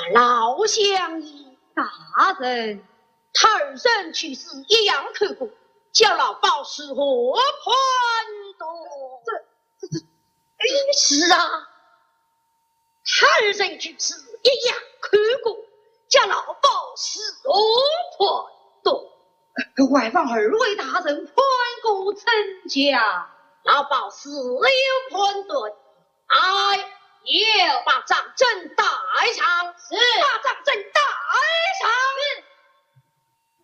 老乡爷大人，他儿身去世一样看过，叫老鸨是何判断？是啊，他儿身去世一样看过，叫老鸨是何判断？ 外放二位大人判过臣家， 老鸨是有判断，有把张真带上， 是把张真带上。